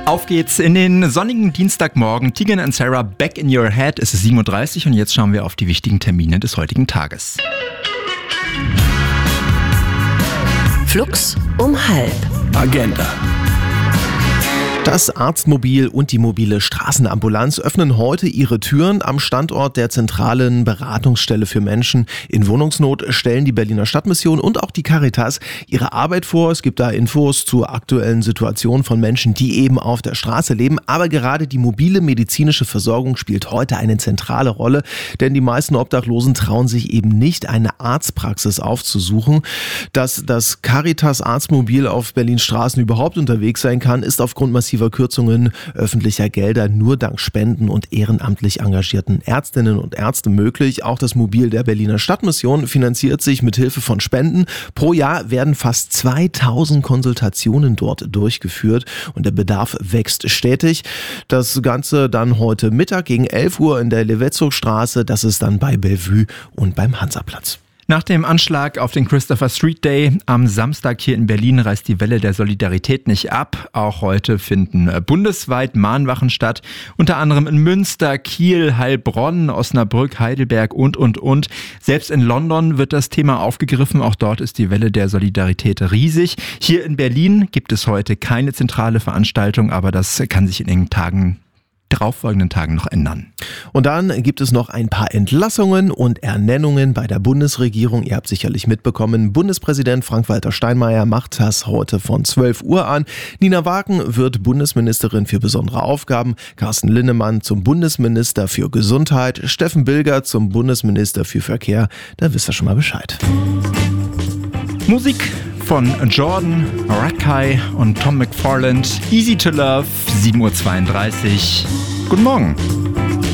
Auf geht's in den sonnigen Dienstagmorgen. Tegan and Sarah, Back in Your Head. Es ist 7.30 Uhr und jetzt schauen wir auf die wichtigen Termine des heutigen Tages. Flux um 12:30. Agenda. Das Arztmobil und die mobile Straßenambulanz öffnen heute ihre Türen. Am Standort der zentralen Beratungsstelle für Menschen in Wohnungsnot stellen die Berliner Stadtmission und auch die Caritas ihre Arbeit vor. Es gibt da Infos zur aktuellen Situation von Menschen, die eben auf der Straße leben. Aber gerade die mobile medizinische Versorgung spielt heute eine zentrale Rolle, denn die meisten Obdachlosen trauen sich eben nicht, eine Arztpraxis aufzusuchen. Dass das Caritas Arztmobil auf Berlins Straßen überhaupt unterwegs sein kann, ist aufgrund massiver Kürzungen öffentlicher Gelder nur dank Spenden und ehrenamtlich engagierten Ärztinnen und Ärzte möglich. Auch das Mobil der Berliner Stadtmission finanziert sich mit Hilfe von Spenden. Pro Jahr werden fast 2000 Konsultationen dort durchgeführt und der Bedarf wächst stetig. Das Ganze dann heute Mittag gegen 11 Uhr in der Levetzogstraße. Das ist dann bei Bellevue und beim Hansaplatz. Nach dem Anschlag auf den Christopher Street Day am Samstag hier in Berlin reißt die Welle der Solidarität nicht ab. Auch heute finden bundesweit Mahnwachen statt, unter anderem in Münster, Kiel, Heilbronn, Osnabrück, Heidelberg und. Selbst in London wird das Thema aufgegriffen, auch dort ist die Welle der Solidarität riesig. Hier in Berlin gibt es heute keine zentrale Veranstaltung, aber das kann sich in den darauffolgenden Tagen noch ändern. Und dann gibt es noch ein paar Entlassungen und Ernennungen bei der Bundesregierung. Ihr habt sicherlich mitbekommen, Bundespräsident Frank-Walter Steinmeier macht das heute von 12 Uhr an. Nina Wagen wird Bundesministerin für besondere Aufgaben, Carsten Linnemann zum Bundesminister für Gesundheit, Steffen Bilger zum Bundesminister für Verkehr. Da wisst ihr schon mal Bescheid. Musik von Jordan, Rakai und Tom McFarland. Easy to Love, 7.32 Uhr. Guten Morgen.